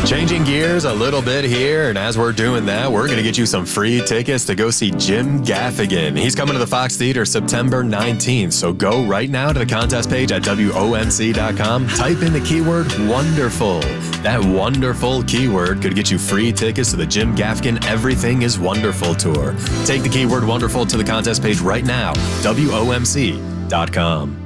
Changing gears a little bit here, and as we're doing that, we're going to get you some free tickets to go see Jim Gaffigan. He's coming to the Fox Theater September 19th, so go right now to the contest page at WOMC.com. Type in the keyword WONDERFUL. That wonderful keyword could get you free tickets to the Jim Gaffigan Everything is Wonderful tour. Take the keyword WONDERFUL to the contest page right now, WOMC.com.